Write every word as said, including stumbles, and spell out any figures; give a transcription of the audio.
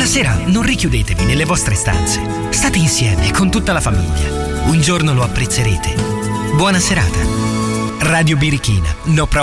Stasera non richiudetevi nelle vostre stanze. State insieme con tutta la famiglia. Un giorno lo apprezzerete. Buona serata. Radio Birichina, no problem.